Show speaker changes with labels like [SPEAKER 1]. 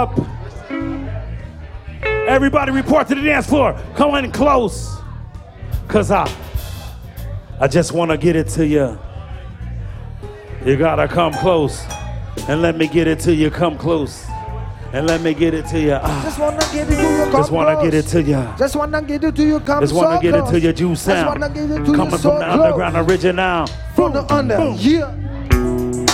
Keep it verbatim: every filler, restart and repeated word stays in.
[SPEAKER 1] up. Everybody report to the dance floor. Come in close. Cause I, I just wanna get it to you. You gotta come close. And let me get it to you, come close. And let me get it to you. Ah.
[SPEAKER 2] Just wanna get it to you, come
[SPEAKER 1] Just wanna
[SPEAKER 2] close.
[SPEAKER 1] get it to you.
[SPEAKER 2] Just wanna get it to you, come
[SPEAKER 1] Just wanna
[SPEAKER 2] so
[SPEAKER 1] get
[SPEAKER 2] close.
[SPEAKER 1] it to you, juice sound.
[SPEAKER 2] Just wanna get it to
[SPEAKER 1] Coming
[SPEAKER 2] you,
[SPEAKER 1] from
[SPEAKER 2] so
[SPEAKER 1] the
[SPEAKER 2] close.
[SPEAKER 1] underground original.
[SPEAKER 2] From the under,
[SPEAKER 1] boom.
[SPEAKER 2] yeah.